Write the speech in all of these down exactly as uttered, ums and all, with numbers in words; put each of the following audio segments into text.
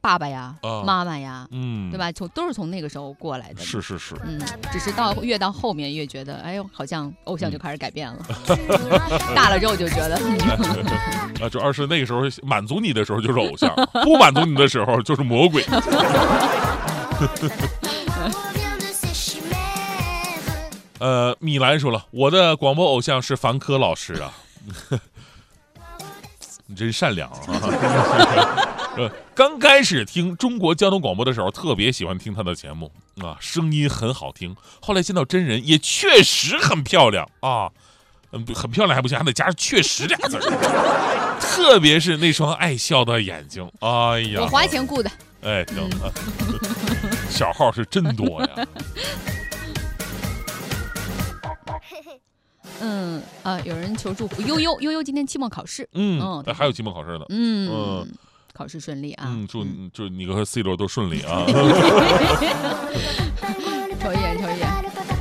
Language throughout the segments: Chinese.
爸爸呀、 啊、 妈妈呀， 嗯， 对吧？从都是从那个时候过来的。 是是是， 嗯，只是到越到后面越觉得，哎呦，好像偶像就开始改变了。大了之后就觉得， 啊，主要是那个时候满足你的时候就是偶像，不满足你的时候就是魔鬼。呃，米兰说了，我的广播偶像是凡科老师啊，你真善良啊！呃，刚开始听中国交通广播的时候，特别喜欢听他的节目啊，声音很好听。后来见到真人，也确实很漂亮啊，嗯，很漂亮还不行，还得加上确实俩字儿。特别是那双爱笑的眼睛，哎呀， 我花钱雇的。 哎，行啊，小号是真多呀。 嗯啊，有人求祝福，悠悠悠悠今天期末考试， 嗯， 嗯还有期末考试呢， 嗯嗯， 考试顺利啊， 嗯，祝祝你和 C 罗都顺利啊。 抽一眼，抽一眼。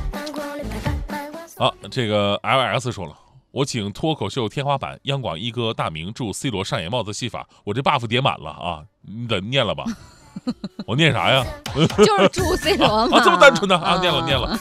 好，这个 L S 说了，我请脱口秀天花板央广一哥大明祝 C 罗上演帽子戏法，我这 buff 叠满了啊，你得念了吧？我念啥呀？ 就是祝 C 罗嘛， 啊，这么单纯的啊，念了念了。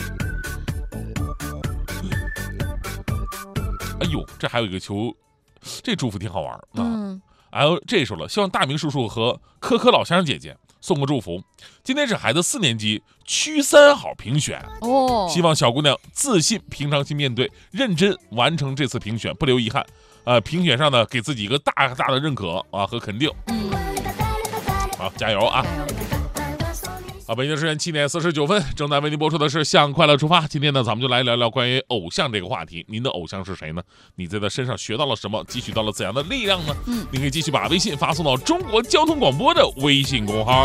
哎呦，这还有一个球，这祝福挺好玩啊。嗯，哎呦，这说了，希望大明叔叔和科科老乡姐姐送个祝福。今天是孩子四年级区三好评选哦，希望小姑娘自信、平常心面对，认真完成这次评选，不留遗憾。呃，评选上呢，给自己一个大大的认可啊和肯定。嗯，好，加油啊！啊，北京时间七点四十九分，正在为您播出的是《向快乐出发》。今天呢，咱们就来聊聊关于偶像这个话题。您的偶像是谁呢？你在他身上学到了什么？汲取到了怎样的力量呢？嗯，您可以继续把微信发送到中国交通广播的微信公号。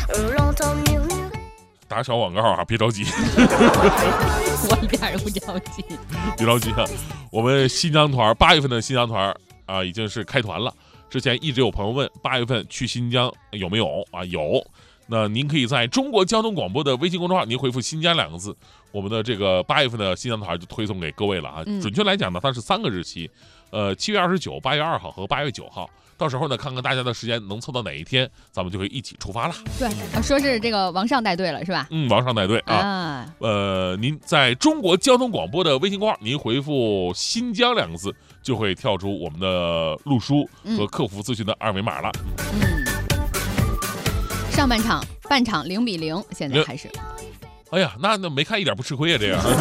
打小广告啊，别着急。 我一点也不着急。 别着急啊，我们新疆团八月份的新疆团啊，已经是开团了。之前一直有朋友问八月份去新疆有没有啊？有。那您可以在中国交通广播的微信公众号，您回复“新疆”两个字，我们的这个八月份的新疆团就推送给各位了啊。嗯、准确来讲呢，它是三个日期，呃，七月二十九、八月二号和八月九号。到时候呢，看看大家的时间能凑到哪一天，咱们就可以一起出发了。 对，说是这个王上带队了，是吧？ 嗯，王上带队啊。啊呃，您在中国交通广播的微信公号，您回复“新疆”两个字，就会跳出我们的路书和客服咨询的二维码了。嗯。 上半场半场零比零，现在开始。 哎呀，那那没看一点不吃亏啊，这样。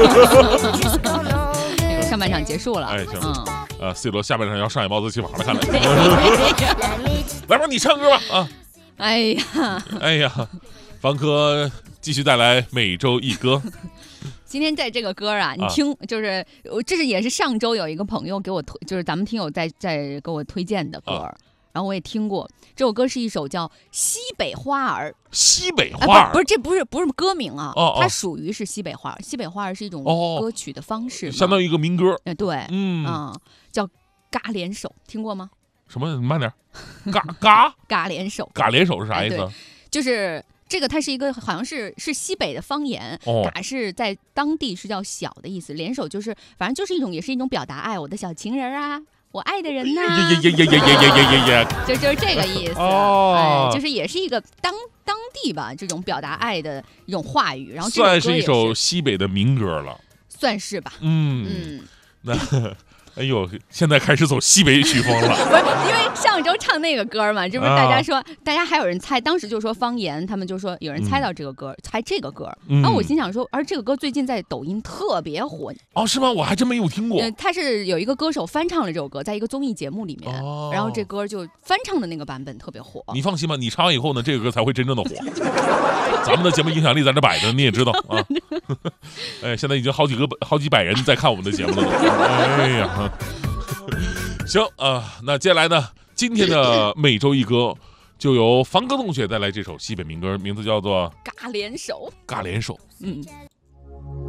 上半场结束了。 哎，行。嗯。呃 ，C 罗下半场要上演帽子戏法了，看来。来吧，你唱歌吧啊！ 哎呀， 哎呀，凡科继续带来每周一歌。 今天在这个歌啊，你听，就是这是也是上周有一个朋友给我推，就是咱们听友在在给我推荐的歌。啊，然后我也听过，这首歌是一首叫《西北花儿》。 西北花儿、 啊、不, 不是，这不是不是歌名啊， 哦哦它属于是西北花儿。西北花儿是一种歌曲的方式， 哦、相当于一个民歌。 呃，对， 嗯啊，叫嘎连手，听过吗？ 什么？慢点，嘎嘎嘎连手， 嘎连手是啥意思？ 哎、就是这个，它是一个好像是是西北的方言。 哦、 嘎是在当地是叫小的意思，连手就是反正就是一种也是一种表达爱我的小情人啊。我爱的人呐、啊， 呀呀呀呀呀呀呀呀！ 就就是这个意思， 哦、 哎，就是也是一个当当地吧这种表达爱的一种话语，然后这算是一首西北的民歌了， 算是吧。 嗯嗯， 那哎呦，现在开始走西北曲风了。 不是因为上周唱那个歌嘛，这不是大家说，啊、大家还有人猜，当时就说方言，他们就说有人猜到这个歌，嗯、猜这个歌。 嗯、 然后我心想说，而这个歌最近在抖音特别火。 哦，是吗？我还真没有听过。 呃，他是有一个歌手翻唱了这首歌，在一个综艺节目里面， 哦、 然后这歌就翻唱的那个版本特别火。 你放心吧，你唱完以后呢，这个歌才会真正的火。咱们的节目影响力在这摆着，你也知道啊。哎，现在已经好几个好几百人在看我们的节目了。哎呀。行啊、呃，那接下来呢？今天的每周一歌就由房哥同学带来这首西北民歌，名字叫做 《嘎连手》。 嘎连手， 嗯。